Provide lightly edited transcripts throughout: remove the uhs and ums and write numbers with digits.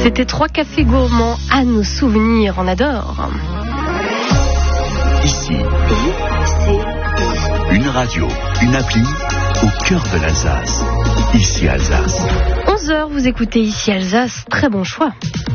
C'était 3 cafés gourmands à nos souvenirs, on adore. Ici, une radio, une appli au cœur de l'Alsace. Ici Alsace. 11h, vous écoutez Ici Alsace, très bon choix.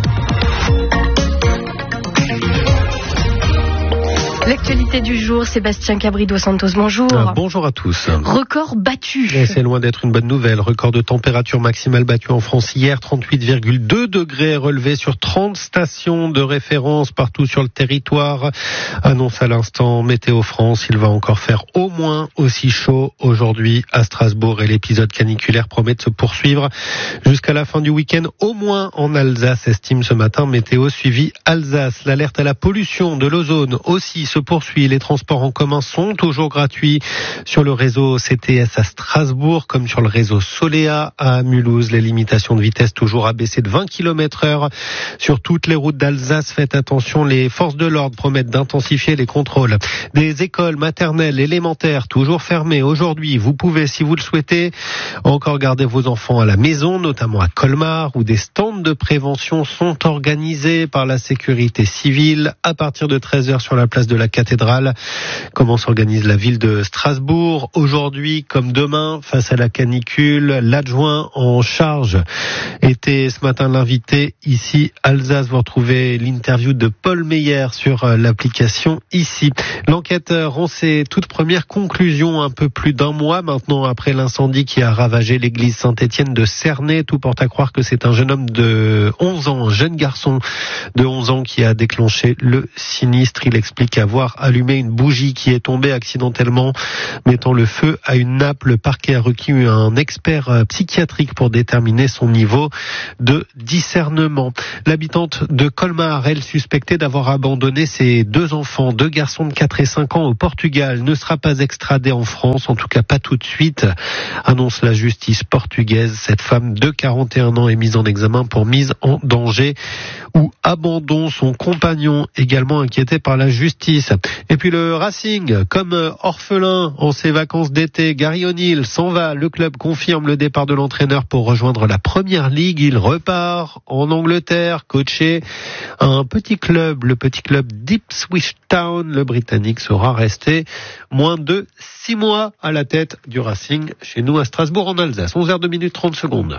L'actualité du jour, Sébastien Cabri dos Santos, bonjour. Bonjour à tous. Record battu. Et c'est loin d'être une bonne nouvelle. Record de température maximale battu en France hier, 38,2 degrés relevé sur 30 stations de référence partout sur le territoire. Annonce à l'instant Météo France, il va encore faire au moins aussi chaud aujourd'hui à Strasbourg et l'épisode caniculaire promet de se poursuivre jusqu'à la fin du week-end, au moins en Alsace, estime ce matin Météo suivi Alsace. L'alerte à la pollution de l'ozone aussi se poursuit. Les transports en commun sont toujours gratuits sur le réseau CTS à Strasbourg comme sur le réseau Solea à Mulhouse. Les limitations de vitesse toujours abaissées de 20 km/h sur toutes les routes d'Alsace. Faites attention, les forces de l'ordre promettent d'intensifier les contrôles. Des écoles maternelles, élémentaires toujours fermées aujourd'hui. Vous pouvez, si vous le souhaitez, encore garder vos enfants à la maison, notamment à Colmar, où des stands de prévention sont organisés par la sécurité civile à partir de 13h sur la place de la cathédrale. Comment s'organise la ville de Strasbourg aujourd'hui comme demain face à la canicule? L'adjoint en charge était ce matin l'invité ici Alsace. Vous retrouvez l'interview de Paul Meyer sur l'application ici. L'enquête rend ses toutes premières conclusions un peu plus d'un mois maintenant après l'incendie qui a ravagé l'église Saint-Étienne de Cernay. Tout porte à croire que c'est un jeune homme de 11 ans, un jeune garçon de 11 ans qui a déclenché le sinistre. Il explique avoir allumé une bougie qui est tombée accidentellement, mettant le feu à une nappe. Le parquet a requis un expert psychiatrique pour déterminer son niveau de discernement. L'habitante de Colmar, elle, suspectée d'avoir abandonné ses 2 enfants, 2 garçons de 4 et 5 ans au Portugal, ne sera pas extradée en France, en tout cas pas tout de suite, annonce la justice portugaise. Cette femme de 41 ans est mise en examen pour mise en danger ou abandon. Son compagnon également inquiété par la justice. Et puis le Racing, comme orphelin en ses vacances d'été, Gary O'Neill s'en va. Le club confirme le départ de l'entraîneur pour rejoindre la Première Ligue. Il repart en Angleterre, coacher un petit club, le petit club d'Ipswich Town. Le Britannique sera resté moins de 6 mois à la tête du Racing chez nous à Strasbourg en Alsace. 11h02 30 secondes.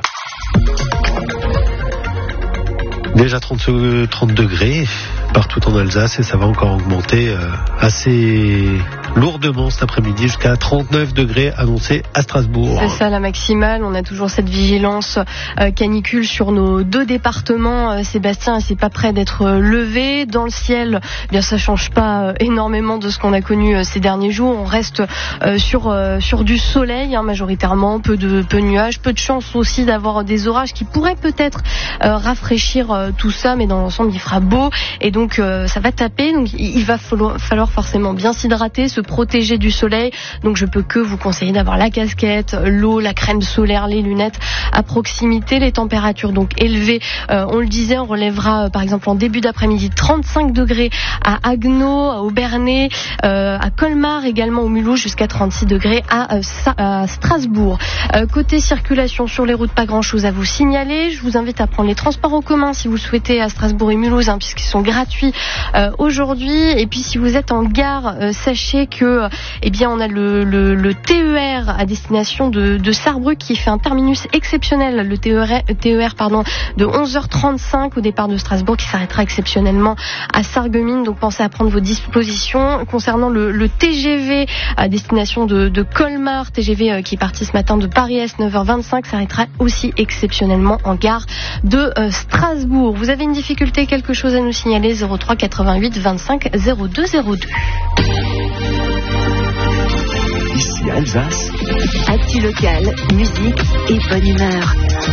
Déjà 30 degrés partout en Alsace et ça va encore augmenter assez lourdement cet après-midi jusqu'à 39 degrés annoncés à Strasbourg. C'est ça la maximale, on a toujours cette vigilance canicule sur nos 2 départements. Sébastien, c'est pas prêt d'être levé. Dans le ciel, eh bien ça change pas énormément de ce qu'on a connu ces derniers jours. On reste sur du soleil majoritairement, peu de nuages, peu de chance aussi d'avoir des orages qui pourraient peut-être rafraîchir tout ça, mais dans l'ensemble il fera beau et donc ça va taper. Donc il va falloir forcément bien s'hydrater, se protéger du soleil. Donc je peux que vous conseiller d'avoir la casquette, l'eau, la crème solaire, les lunettes à proximité. Les températures donc élevées, on le disait, on relèvera par exemple en début d'après-midi 35 degrés à Haguenau, à Obernai, à Colmar également, au Mulhouse, jusqu'à 36 degrés à Strasbourg. Côté circulation sur les routes, pas grand chose à vous signaler. Je vous invite à prendre les transports en commun si vous le souhaitez à Strasbourg et Mulhouse, puisqu'ils sont gratuits aujourd'hui. Et puis si vous êtes en gare, sachez que on a le TER à destination de Sarrebruck qui fait un terminus exceptionnel, le TER de 11h35 au départ de Strasbourg, qui s'arrêtera exceptionnellement à Sarreguemines. Donc pensez à prendre vos dispositions. Concernant le TGV à destination de Colmar, TGV qui est parti ce matin de Paris-Est 9h25, s'arrêtera aussi exceptionnellement en gare de Strasbourg. Vous avez une difficulté, quelque chose à nous signaler, 03 88 25 02 02. Ici Alsace. Actu locale, musique et bonne humeur.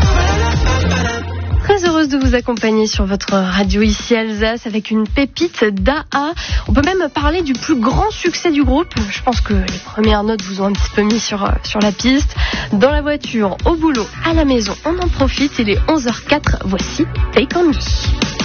Très heureuse de vous accompagner sur votre radio ici Alsace avec une pépite d'AA. On peut même parler du plus grand succès du groupe. Je pense que les premières notes vous ont un petit peu mis sur la piste. Dans la voiture, au boulot, à la maison, on en profite. Il est 11h04. Voici Take On Me.